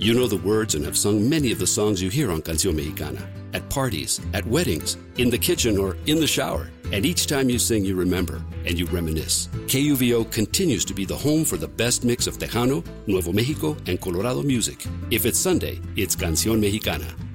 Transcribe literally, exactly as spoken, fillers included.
You know the words and have sung many of the songs you hear on Canción Mexicana. At parties, at weddings, in the kitchen, or in the shower. And each time you sing, you remember and you reminisce. K U V O continues to be the home for the best mix of Tejano, Nuevo Mexico, and Colorado music. If it's Sunday, it's Canción Mexicana.